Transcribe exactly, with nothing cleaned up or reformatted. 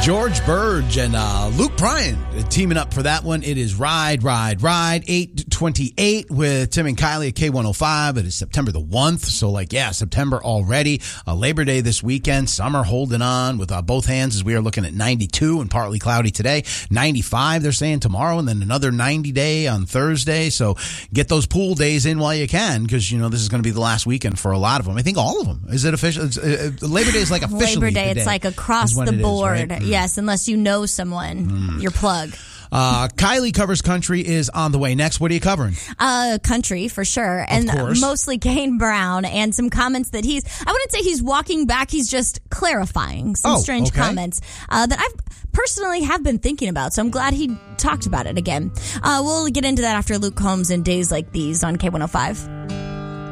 George Burge and uh, Luke Bryan teaming up for that one. It is Ride, Ride, Ride, eight twenty-eight with Tim and Kylie at K one oh five. It is September the first, so like, yeah, September already. Uh, Labor Day this weekend. Summer holding on with uh, both hands as we are looking at ninety-two and partly cloudy today. ninety-five, they're saying tomorrow, and then another ninety day on Thursday. So get those pool days in while you can, because, you know, this is going to be the last weekend for a lot of them. I think all of them. Is it official? It's, uh, Labor Day is like officially Labor Day, the day, it's like across the board. Is, right? mm. Yes, unless you know someone. Mm. Your plug. Uh, Kylie Covers Country is on the way next. What are you covering? Uh, country, for sure. And mostly Kane Brown and some comments that he's, I wouldn't say he's walking back, he's just clarifying some oh, strange okay. comments uh, that I've personally have been thinking about. So I'm glad he talked about it again. Uh, we'll get into that after Luke Combs and Days Like These on K one oh five.